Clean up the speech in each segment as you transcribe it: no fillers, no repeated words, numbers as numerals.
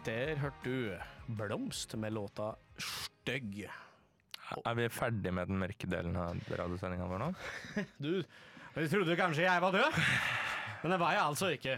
Der hørte du Blomst med låta Støgg. Vi ferdig med den mørke delen av radiosendingen vår nå? Du trodde kanskje jeg var død, men det var jeg altså ikke.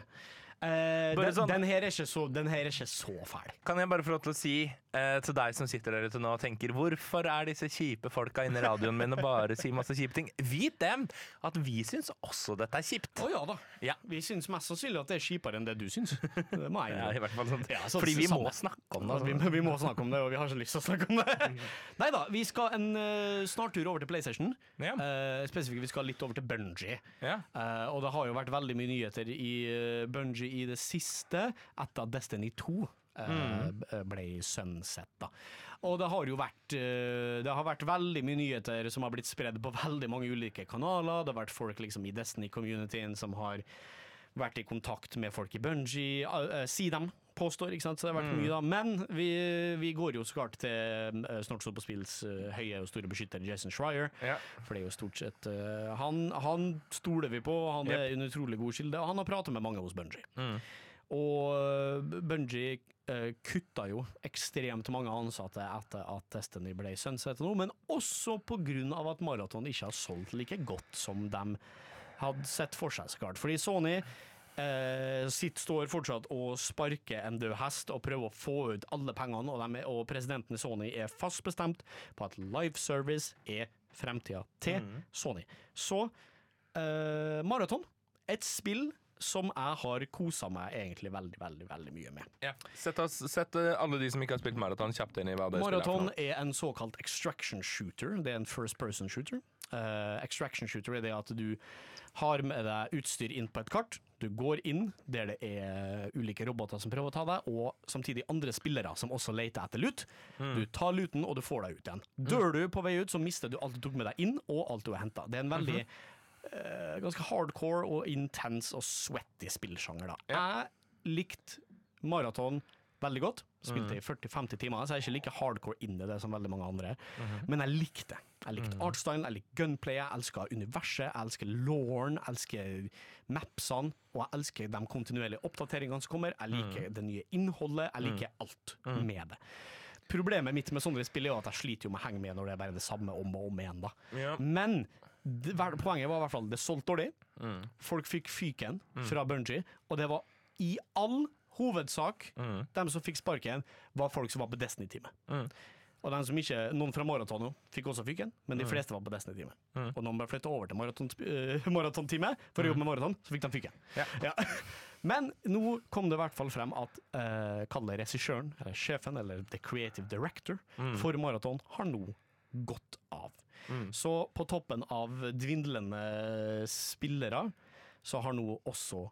Den her er ikke så fæl. Kan jeg bare få lov til å si til deg som sitter der ute nå og tenker hvorfor er disse kjipe folka inne i radioen min og bare sier masse kjipe ting? Vit dem at vi syns også dette er kjipt. Ja da, vi syns mest sannsynlig at det er kjipere enn det du syns. Det må jeg i hvert fall sånn. Så fordi vi må snakke om det. Vi må snakke om det, og vi har ikke lyst til å snakke om det. Neida, vi skal en snartur over til PlayStation. Spesifikt vi skal litt over til Bungie. Og det har jo vært veldig mye nyheter i Bungie i det siste, etter at Destiny 2 ble sunset da. Og det har vært veldig mye nyheter som har blitt spredd på veldig mange ulike kanaler. Det har vært folk liksom i Destiny-communityen som har vært i kontakt med folk i Bungie, si dem påstår, ikke sant? Så det har vært mye da. Men vi går jo så klart til snart så på spills høye og store beskytter Jason Schreier, for det er jo stort sett han stoler vi på, han er en utrolig god kilde, og han har pratet med mange hos Bungie. Og Bungie kutta jo ekstremt mange ansatte etter at Destiny ble sunset nå, men også på grunn av at Marathon ikke har solgt like godt som de hadde sett for seg, så klart. Fordi Sony står fortsatt og sparker en død hest og prøver å få ut alle pengene, og presidenten i Sony er fast bestemt på at live service er fremtiden til Sony. Så Marathon, et spill som jeg har koset meg egentlig veldig, veldig, veldig mye med. Sett alle de som ikke har spilt Marathon kjapt inn i hva det Marathon er en såkalt extraction shooter. Det er en first person shooter. Extraction shooter er det at du har med deg utstyr inn på et kart. Du går inn der det er ulike roboter som prøver å ta deg, og samtidig andre spillere som også leter etter loot. Du tar looten, og du får deg ut igjen. Dør du på vei ut, så mister du alt du tok med deg inn, og alt du har hentet. Det er en veldig ganske hardcore og intens og sweaty spillsjanger da. Jeg likte Marathon veldig godt. Spilte i 40-50 timer, så jeg er ikke like hardcore inn i det som veldig mange andre. Men jeg likte artstylen, jeg likte gunplay, jeg elsker universet, jeg elsker loren, jeg elsker mapsene, og jeg elsker de kontinuerlige oppdateringene som kommer. Jeg liker det nye innholdet, jeg liker alt med det. Problemet mitt med sånne spill er jo at jeg sliter jo med å henge med når det er bare det samme om og om igjen da. Men poenget var i hvert fall det solgte dårlig. Folk fikk fyken fra Bungie, og det var i all hovedsak de som fikk sparken var folk som var på Destiny-teamet. Og de som ikke, noen fra Marathon fikk også fyken, men de fleste var på Destiny-teamet. Og når de flyttet over til Marathon-teamet for å jobbe med Marathon, så fikk de fyken. Men nå kom det i hvert fall frem at kall det regissøren, eller sjefen, eller the creative director for Marathon har nå gått av. Så på toppen av dwindlende spillere så har nå også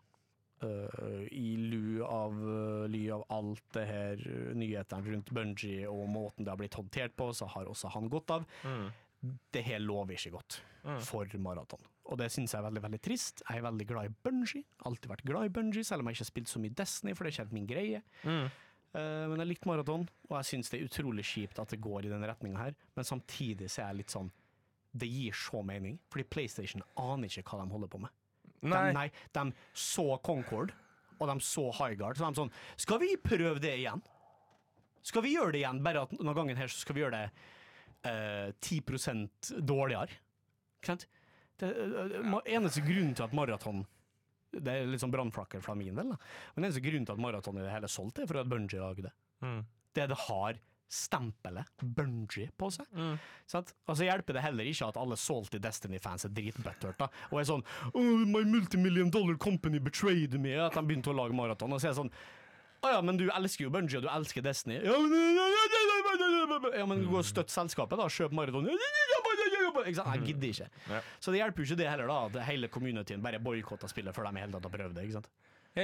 i ly av alt det her nyhetene rundt Bungie og måten det har blitt håndtert på, så har også han gått av. Det her lover ikke godt for Marathon. Og det synes jeg er veldig, veldig trist. Jeg er veldig glad i Bungie. Alltid vært glad i Bungie, selv om jeg ikke har spilt så mye Destiny, for det er ikke helt min greie. Men jeg likte Marathon, og jeg synes det er utrolig kjipt at det går i den retningen her. Men samtidig så er jeg litt sånn, det gir så mening, fordi PlayStation aner ikke hva de holder på med. De så Concord, og de så Highguard, så de sånn, skal vi prøve det igjen? Skal vi gjøre det igjen? Bare at noen ganger her så skal vi gjøre det 10% dårligere. Ikke sant? Det eneste grunnen til at Marathon, det er litt sånn brannflakker fra min del da, men eneste grunnen til at Marathon i det hele solgt er for at Bungie lager det. Det har stempelet Bungie på seg. Altså hjelper det heller ikke at alle solgte Destiny-fans er dritbutthurt da, og er sånn, my multimillion-dollar company betrayed me, at de begynte å lage Marathon, og så er det sånn, men du elsker jo Bungie, og du elsker Destiny. Men gå og støtt selskapet da, kjøp Marathon. Jeg gidder ikke. Så det hjelper jo ikke det heller da, at hele communityen bare boykottet spillet før de i hele tatt har prøvd det, ikke sant?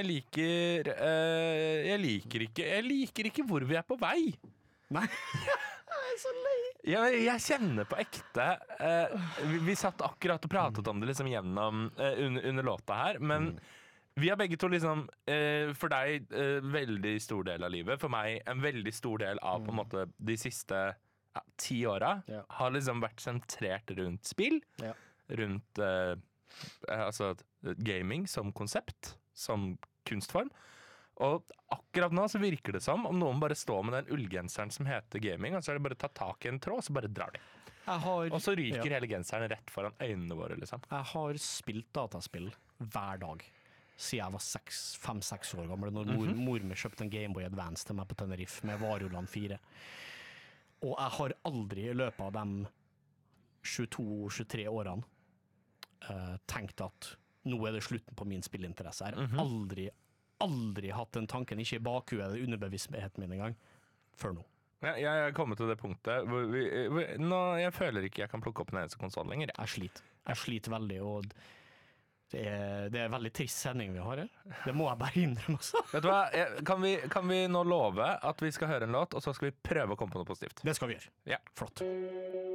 Jeg liker ikke hvor vi er på vei. Nei. Jeg er så lei. Jeg kjenner på ekte. Vi satt akkurat og pratet om det liksom gjennom under låta her, men vi har begge to liksom, for deg veldig stor del av livet, for meg en veldig stor del av på en måte de siste 10 årene har liksom vært sentrert rundt spill, rundt altså gaming som konsept, som kunstform. Og akkurat nå så virker det som om noen bare står med den ullgenseren som heter gaming, og så er det bare tatt tak i en tråd, så bare drar de. Og så ryker hele genseren rett foran øynene våre, liksom. Jeg har spilt dataspill hver dag siden jeg var 5-6 år gammel, når mor mi kjøpte en Gameboy Advance til meg på Tenerife med Varioland 4. Og jeg har aldri i løpet av de 22-23 årene tenkt at nå er det slutten på min spillinteresse. Jeg har aldri hatt den tanken, ikke i bakhuet eller underbevisstheten min engang, før nå. Ja, jeg har kommet til det punktet hvor jeg føler ikke jeg kan plukke opp en eneste konsol lenger. Jeg sliter veldig, og det er veldig trist sending vi har her. Det må jeg bare innrømme også. Vet du hva, kan vi nå love at vi skal høre en låt, og så skal vi prøve å komme på noe positivt? Det skal vi gjøre. Ja. Flott.